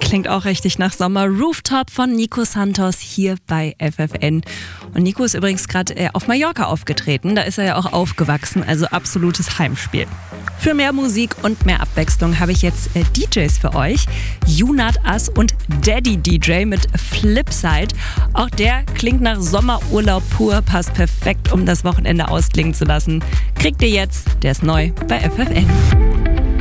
klingt auch richtig nach Sommer. Rooftop von Nico Santos hier bei FFN. Und Nico ist übrigens gerade auf Mallorca aufgetreten. Da ist er ja auch aufgewachsen, also absolutes Heimspiel. Für mehr Musik und mehr Abwechslung habe ich jetzt DJs für euch. Junat As und Daddy DJ mit Flipside. Auch der klingt nach Sommerurlaub pur, passt perfekt, um das Wochenende ausklingen zu lassen. Kriegt ihr jetzt, der ist neu bei FFN.